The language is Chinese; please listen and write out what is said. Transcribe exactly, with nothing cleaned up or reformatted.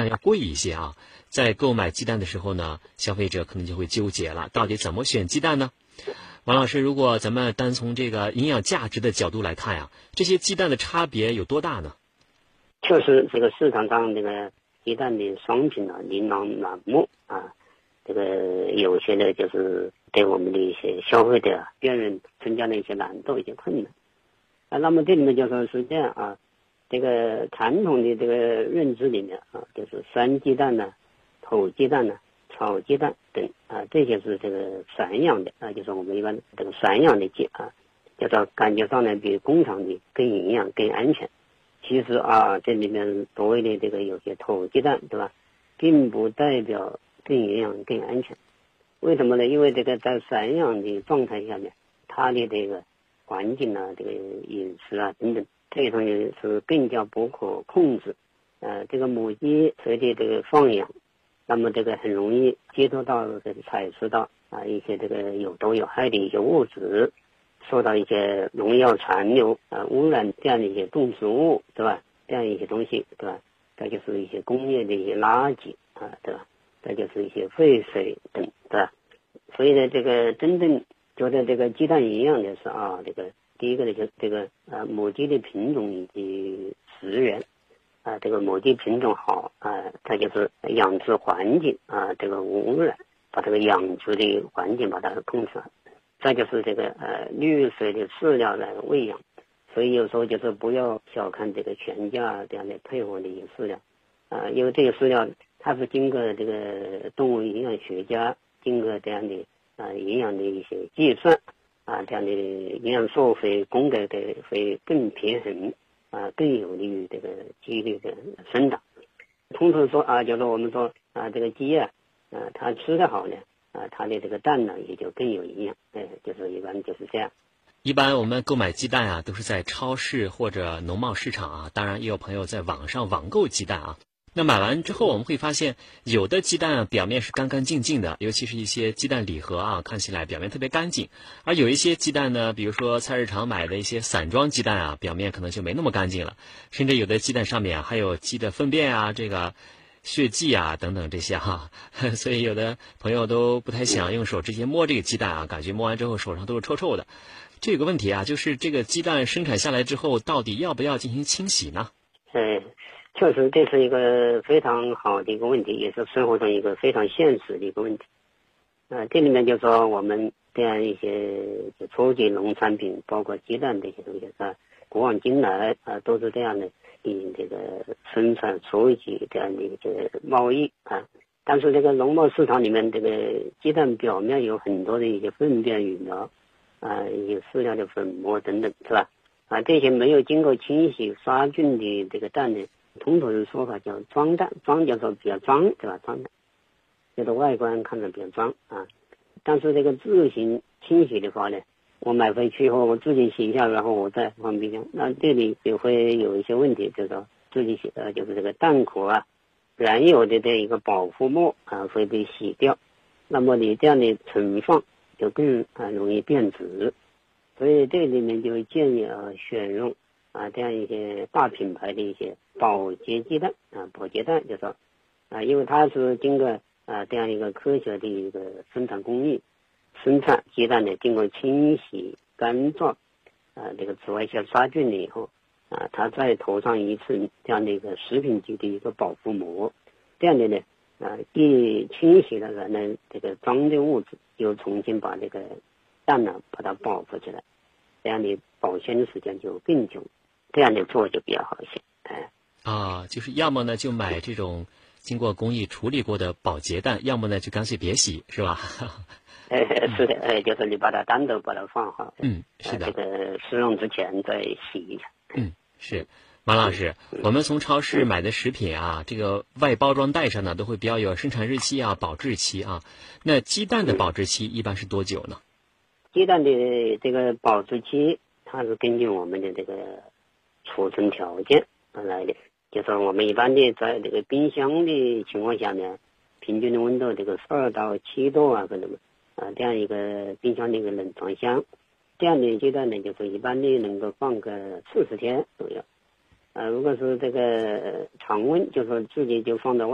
蛋要贵一些啊。在购买鸡蛋的时候呢，消费者可能就会纠结了，到底怎么选鸡蛋呢？王老师，如果咱们单从这个营养价值的角度来看呀，这些鸡蛋的差别有多大呢？ 确实，这个市场上这个鸡蛋的商品呢，琳琅满目啊，这个有些呢就是对我们的一些消费者辨认增加了一些难度、一些困难啊。那么这里面就说是这样啊，这个传统的这个认知里面啊，就是生鸡蛋呢、土鸡蛋呢、炒鸡蛋等啊，这些是这个散养的啊，就是我们一般这个散养的鸡啊，叫做感觉上呢比工厂的更营养、更安全。其实啊，这里面所谓的这个有些土鸡蛋，对吧，并不代表更营养、更安全。为什么呢？因为这个在散养的状态下面，它的这个环境啊、这个饮食啊等等，这些东西是更加不可控制。呃，这个母鸡随着这个放养，那么这个很容易接触到、这个采食到啊一些这个有毒有害的一些物质。受到一些农药残留啊、污染这样的一些动植物，对吧？这样一些东西，对吧？再就是一些工业的一些垃圾啊，对吧？再就是一些废水等，对吧？所以呢，这个真正觉得这个鸡蛋营养的是啊，这个第一个呢就是这个啊母鸡的品种以及食源啊，这个母鸡品种好啊，再就是养殖环境啊，这个无污染，把这个养殖的环境把它控制好。再就是这个呃绿水的饲料来喂养，所以有时候就是不要小看这个全价这样的配合的一些饲料，啊、呃，因为这个饲料它是经过这个动物营养学家经过这样的啊、呃、营养的一些计算啊，这样的营养素会供给的会更平衡啊，更有利于这个鸡的这个生长。通常说啊，就是我们说啊，这个鸡啊，啊它吃得好呢。啊，它的这个蛋呢也就更有营养，哎，就是一般就是这样。 一般我们购买鸡蛋啊，都是在超市或者农贸市场啊，当然也有朋友在网上网购鸡蛋啊。那买完之后，我们会发现有的鸡蛋啊表面是干干净净的，尤其是一些鸡蛋礼盒啊，看起来表面特别干净。而有一些鸡蛋呢，比如说菜市场买的一些散装鸡蛋啊，表面可能就没那么干净了，甚至有的鸡蛋上面啊还有鸡的粪便啊，这个血迹啊等等这些哈、啊，所以有的朋友都不太想用手直接摸这个鸡蛋啊，感觉摸完之后手上都是臭臭的。这有个问题啊，就是这个鸡蛋生产下来之后，到底要不要进行清洗呢？ 嗯，确实这是一个非常好的一个问题，也是生活中一个非常现实的一个问题。啊、呃，这里面就说我们这样一些就初级农产品，包括鸡蛋这些东西啊，古往今来啊、呃、都是这样的。以这个生产初级这样的一个贸易啊，但是这个农贸市场里面，这个鸡蛋表面有很多的一些粪便、羽毛啊，有饲料的粉末等等，是吧？啊，这些没有经过清洗杀菌的这个蛋呢，通俗的说法叫装蛋，装叫做比较装，对吧？装蛋，这个外观看着比较装啊，但是这个自行清洗的话呢，我买回去以后，我自己洗一下，然后我再放冰箱。那这里也会有一些问题，就是说自己洗的，就是这个蛋壳啊，原有的这一个保护膜啊会被洗掉，那么你这样的存放就更啊容易变质。所以这里面就建议啊选用啊这样一些大品牌的一些保洁鸡蛋啊，保洁蛋就说啊，因为它是经过啊这样一个科学的一个生产工艺。生产鸡蛋呢，经过清洗、干燥，啊，这个紫外线杀菌了以后，啊，它再涂上一次这样的一个食品级的一个保护膜，这样的呢，啊，一清洗了呢，那这个脏的物质又重新把这个蛋呢把它保护起来，这样的保鲜的时间就更久，这样的做就比较好一些，哎。 啊，就是要么呢就买这种经过工艺处理过的保洁蛋，要么呢就干脆别洗，是吧？ 呃，是的，呃，就是你把它单独把它放好， 嗯，是的， 呃、这个使用之前再洗一下。 嗯，是。马老师，我们从超市买的食品啊，这个外包装袋上呢都会标有生产日期啊、保质期啊。那鸡蛋的保质期一般是多久呢？ 鸡蛋的这个保质期，它是根据我们的这个储存条件来的。就是我们一般的在这个冰箱的情况下呢，平均的温度这个十二到七度啊，可能啊这样一个冰箱的一个冷藏箱，这样的鸡蛋呢，就是一般的能够放个四十天左右。啊，如果是这个常温，就是自己就放到